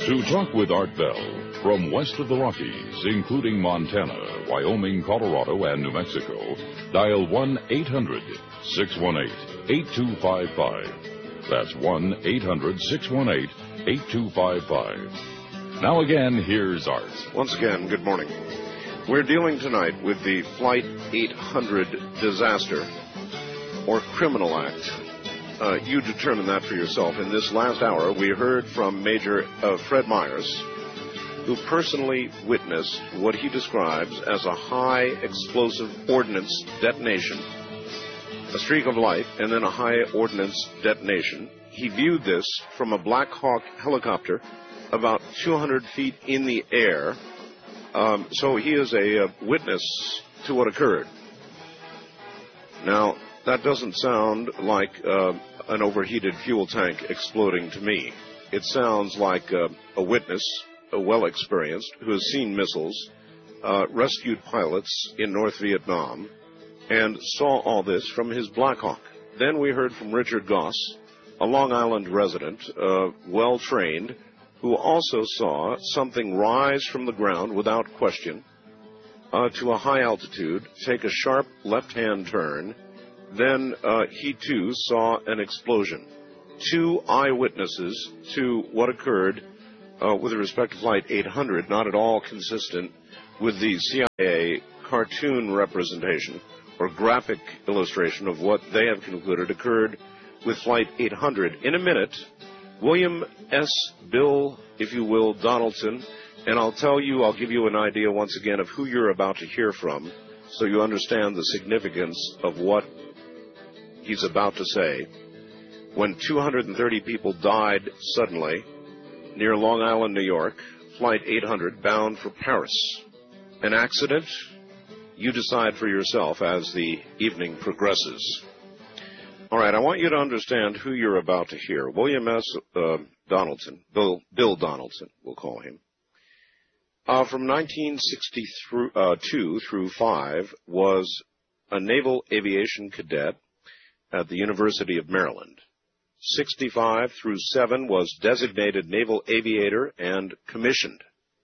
To talk with Art Bell from west of the Rockies, including Montana, Wyoming, Colorado, and New Mexico, dial 1-800-618-8255. That's 1-800-618-8255. Now again, here's Art. Once again, good morning. We're dealing tonight with the Flight 800 disaster or criminal act. You determine that for yourself. In this last hour, we heard from Major Fred Myers, who personally witnessed what he describes as a high explosive ordnance detonation, a streak of light, and then a high ordnance detonation. He viewed this from a Black Hawk helicopter about 200 feet in the air. So he is a witness to what occurred. Now, that doesn't sound like an overheated fuel tank exploding to me. It sounds like a witness, a well-experienced, who has seen missiles, rescued pilots in North Vietnam, and saw all this from his Black Hawk. Then we heard from Richard Goss, a Long Island resident, well-trained, who also saw something rise from the ground without question to a high altitude, take a sharp left-hand turn. Then he, too, saw an explosion. Two eyewitnesses to what occurred with respect to Flight 800, not at all consistent with the CIA cartoon representation or graphic illustration of what they have concluded occurred with Flight 800. In a minute, William S. Bill, if you will, Donaldson, and I'll give you an idea once again of who you're about to hear from so you understand the significance of what he's about to say. When 230 people died suddenly near Long Island, New York, Flight 800 bound for Paris. An accident? You decide for yourself as the evening progresses. All right, I want you to understand who you're about to hear. William S. Donaldson, Bill Donaldson, we'll call him. From 1962 through 5, was a naval aviation cadet at the University of Maryland. 65 through 7 was designated naval aviator and commissioned.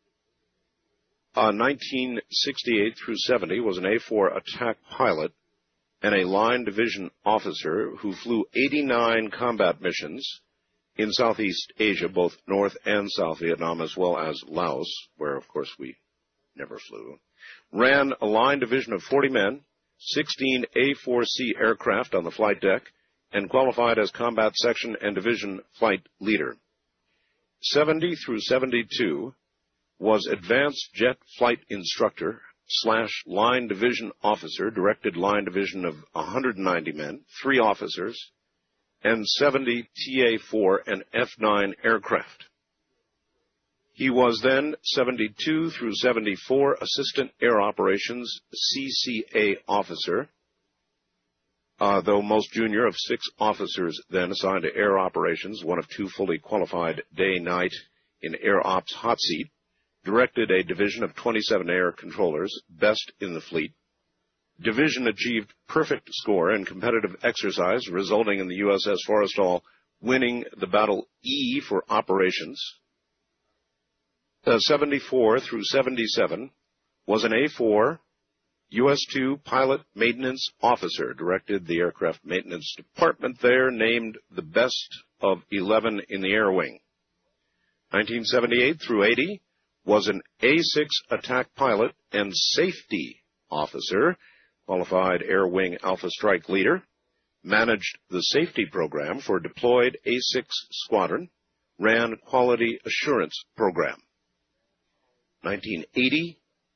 1968 through 70 was an A-4 attack pilot and a line division officer who flew 89 combat missions in Southeast Asia, both North and South Vietnam, as well as Laos, where, of course, we never flew. Ran a line division of 40 men, 16 A-4C aircraft on the flight deck, and qualified as combat section and division flight leader. 70 through 72 was advanced jet flight instructor / line division officer, directed line division of 190 men, 3 officers, and 70 TA-4 and F-9 aircraft. He was then 72 through 74 Assistant Air Operations CCA officer, though most junior of 6 officers then assigned to Air Operations, one of 2 fully qualified day-night in Air Ops hot seat, directed a division of 27 air controllers, best in the fleet. Division achieved perfect score in competitive exercise, resulting in the USS Forrestal winning the Battle E for operations. 74 through 77 was an A-4 US-2 pilot maintenance officer, directed the aircraft maintenance department there, named the best of 11 in the air wing. 1978 through 80 was an A-6 attack pilot and safety officer, qualified air wing Alpha Strike leader, managed the safety program for deployed A-6 squadron, ran quality assurance program. 1980,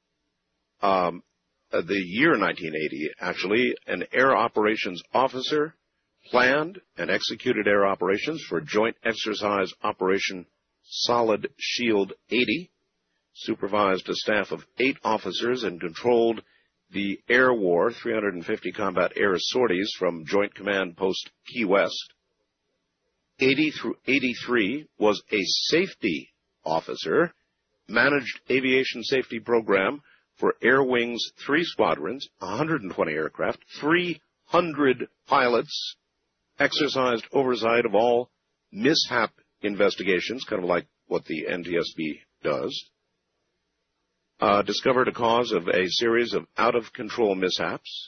the year 1980, actually, an air operations officer planned and executed air operations for Joint Exercise Operation Solid Shield 80, supervised a staff of 8 officers and controlled the Air War 350 combat air sorties from Joint Command Post Key West. 80 through 83 was a safety officer, managed aviation safety program for Air Wing's 3 squadrons, 120 aircraft, 300 pilots, exercised oversight of all mishap investigations, kind of like what the NTSB does, discovered a cause of a series of out-of-control mishaps.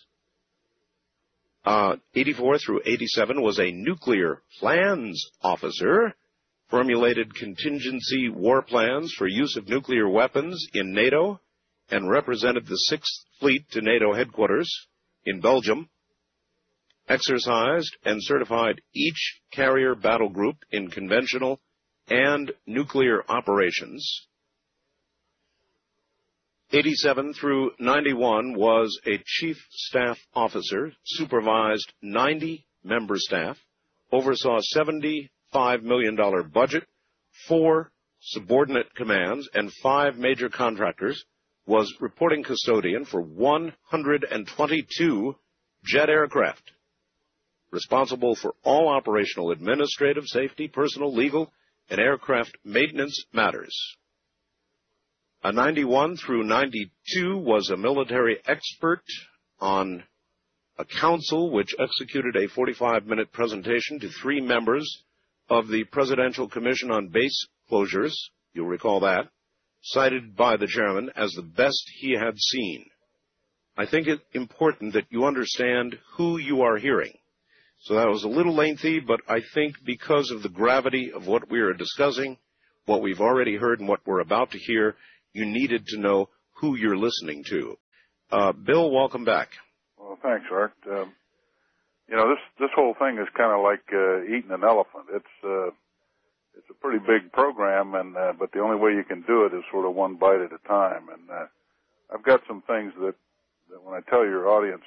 84 through 87 was a nuclear plans officer, formulated contingency war plans for use of nuclear weapons in NATO, and represented the 6th Fleet to NATO headquarters in Belgium, exercised and certified each carrier battle group in conventional and nuclear operations. 87 through 91 was a chief staff officer, supervised 90 member staff, oversaw $75 million budget, 4 subordinate commands, and 5 major contractors, was reporting custodian for 122 jet aircraft, responsible for all operational, administrative, safety, personal, legal, and aircraft maintenance matters. 91 through 92 was a military expert on a council which executed a 45-minute presentation to 3 members of the Presidential Commission on Base Closures, you'll recall that, cited by the chairman as the best he had seen. I think it's important that you understand who you are hearing. So that was a little lengthy, but I think because of the gravity of what we are discussing, what we've already heard and what we're about to hear, you needed to know who you're listening to. Bill, welcome back. Well, thanks, Art. This whole thing is kind of like eating an elephant. It's a pretty big program, but the only way you can do it is sort of one bite at a time. And I've got some things that when I tell your audience,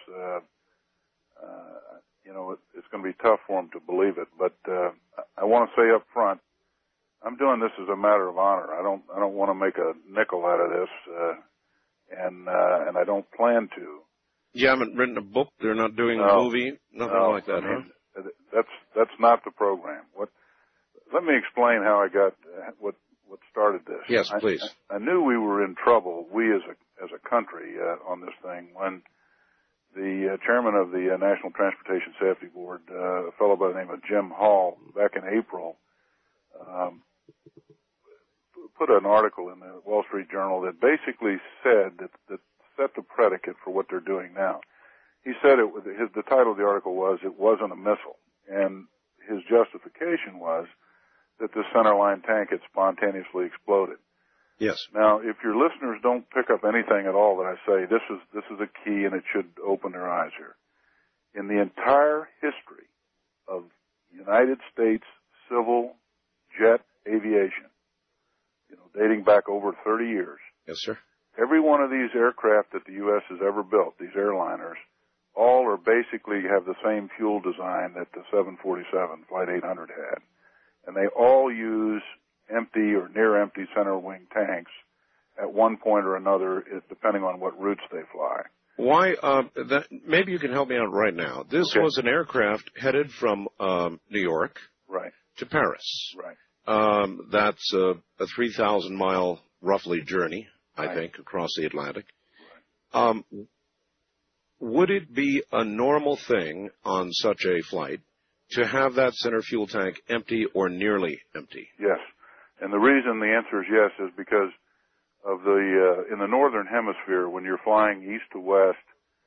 it's going to be tough for them to believe it. But I want to say up front, I'm doing this as a matter of honor. I don't want to make a nickel out of this, and I don't plan to. You haven't written a book? They're not doing a movie? Nothing like that, huh? That's not the program. Let me explain how I got what started this. Yes, please. I knew we were in trouble, we as a country, on this thing when the chairman of the National Transportation Safety Board, a fellow by the name of Jim Hall, back in April, put an article in the Wall Street Journal that basically said that set the predicate for what they're doing now. He said the title of the article was, "It wasn't a missile," and his justification was that the centerline tank had spontaneously exploded. Yes. Now, if your listeners don't pick up anything at all that I say, this is a key, and it should open their eyes here. In the entire history of United States civil jet aviation, dating back over 30 years. Yes, sir. Every one of these aircraft that the U.S. has ever built, these airliners, all are basically have the same fuel design that the 747 Flight 800 had. And they all use empty or near empty center wing tanks at one point or another, depending on what routes they fly. Why? Maybe you can help me out right now. This was an aircraft headed from New York to Paris. Right. That's a 3,000-mile, roughly, journey, I think, across the Atlantic. Right. Would it be a normal thing on such a flight to have that center fuel tank empty or nearly empty? Yes. And the reason the answer is yes is because of in the northern hemisphere, when you're flying east to west,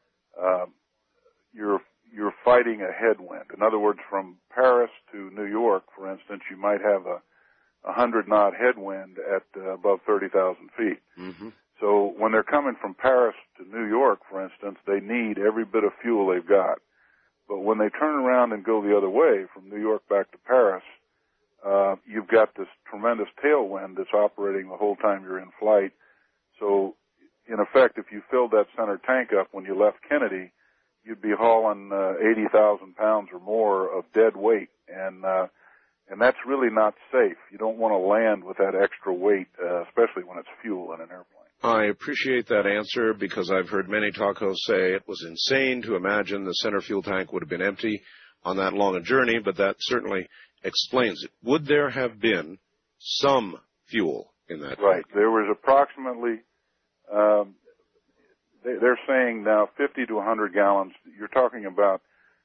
you're fighting a headwind. In other words, from Paris to New York, for instance, you might have a 100-knot headwind at above 30,000 feet. Mm-hmm. So when they're coming from Paris to New York, for instance, they need every bit of fuel they've got. But when they turn around and go the other way, from New York back to Paris, you've got this tremendous tailwind that's operating the whole time you're in flight. So, in effect, if you filled that center tank up when you left Kennedy, you'd be hauling 80,000 pounds or more of dead weight, and that's really not safe. You don't want to land with that extra weight, especially when it's fuel in an airplane. I appreciate that answer because I've heard many talk hosts say it was insane to imagine the center fuel tank would have been empty on that long a journey, but that certainly explains it. Would there have been some fuel in that Right. tank? There was approximately, they're saying now 50 to 100 gallons. You're talking about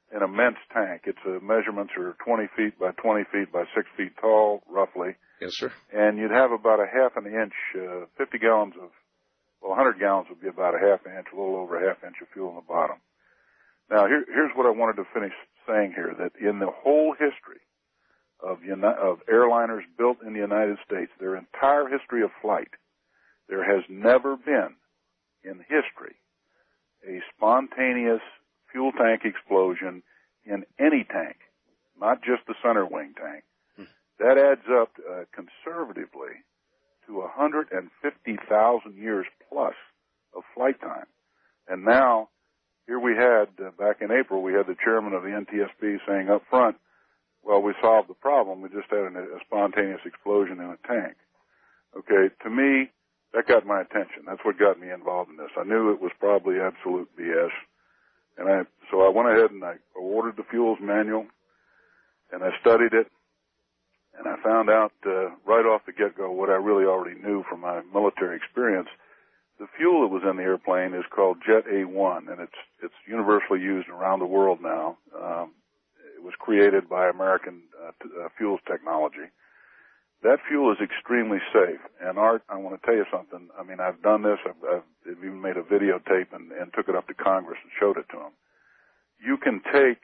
an immense tank. Its measurements are 20 feet by 20 feet by 6 feet tall, roughly. Yes, sir. And you'd have about a half an inch, 50 gallons of, 100 gallons would be about a half inch, a little over a half inch of fuel in the bottom. Now, here's what I wanted to finish saying here, that in the whole history of airliners built in the United States, their entire history of flight, there has never been in history a spontaneous fuel tank explosion in any tank, not just the center wing tank. That adds up conservatively to 150,000 years plus of flight time. And now, here we had, back in April, we had the chairman of the NTSB saying up front, well, we solved the problem. We just had a spontaneous explosion in a tank. Okay, to me, that got my attention. That's what got me involved in this. I knew it was probably absolute BS. And so I went ahead and I ordered the fuels manual, and I studied it, and I found out right off the get-go what I really already knew from my military experience. The fuel that was in the airplane is called Jet A1, and it's universally used around the world now. It was created by American Fuels Technology. That fuel is extremely safe. And Art, I want to tell you something. I mean, I've done this. I've even made a videotape and took it up to Congress and showed it to them. You can take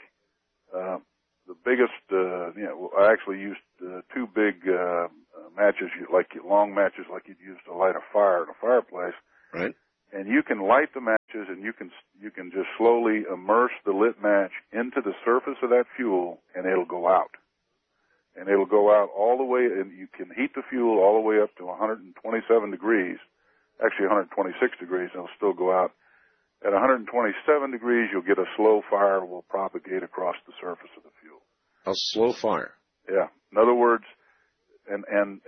the biggest, I actually used two big matches, like long matches like you'd use to light a fire in a fireplace. Right. And you can light the matches, and you can just slowly immerse the lit match into the surface of that fuel, and it'll go out. And it'll go out all the way, and you can heat the fuel all the way up to 127 degrees, actually 126 degrees, and it'll still go out. At 127 degrees, you'll get a slow fire that will propagate across the surface of the fuel. A slow fire. Yeah. In other words, and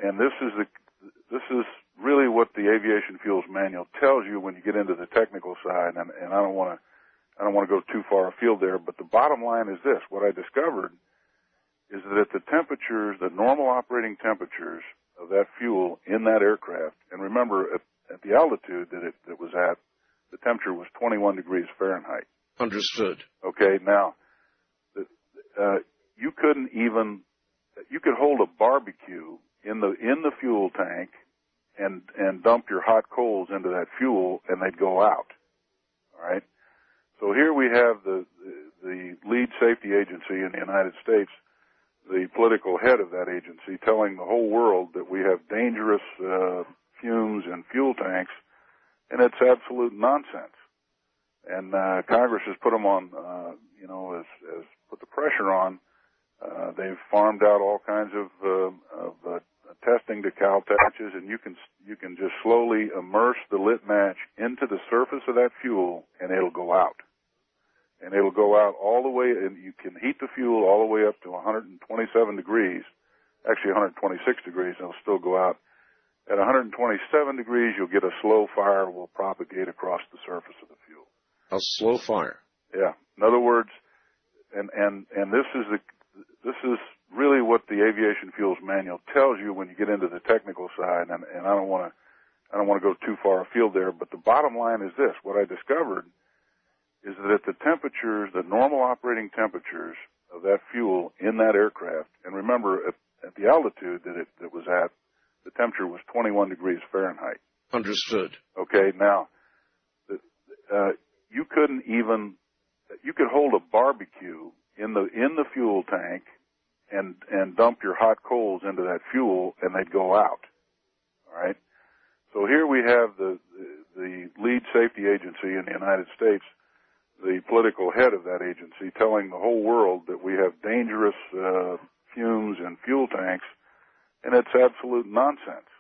this is really what the Aviation Fuels Manual tells you when you get into the technical side, and I don't want to go too far afield there, but the bottom line is this. What I discovered is that at the temperatures, the normal operating temperatures of that fuel in that aircraft, and remember, at the altitude that it was at, the temperature was 21 degrees Fahrenheit. Understood. Okay, now, you could hold a barbecue in the fuel tank and dump your hot coals into that fuel, and they'd go out. All right? So here we have the lead safety agency in the United States, the political head of that agency, telling the whole world that we have dangerous fumes in fuel tanks, and it's absolute nonsense. And Congress has put them on, has put the pressure on. They've farmed out all kinds of testing to Caltech's, and you can just slowly immerse the lit match into the surface of that fuel, and it'll go out. And it'll go out all the way, and you can heat the fuel all the way up to 127 degrees, actually 126 degrees, and it'll still go out. At 127 degrees, you'll get a slow fire that will propagate across the surface of the fuel. A slow fire. Yeah. In other words, and this is really what the Aviation Fuels Manual tells you when you get into the technical side, and I don't want to go too far afield there, but the bottom line is this. What I discovered is that at the temperatures, the normal operating temperatures of that fuel in that aircraft, and remember, at the altitude that it was at, the temperature was 21 degrees Fahrenheit. Understood. Okay, now, you could hold a barbecue in the fuel tank and dump your hot coals into that fuel, and they'd go out. All right? So here we have the lead safety agency in the United States, the political head of that agency, telling the whole world that we have dangerous fumes in fuel tanks, and it's absolute nonsense.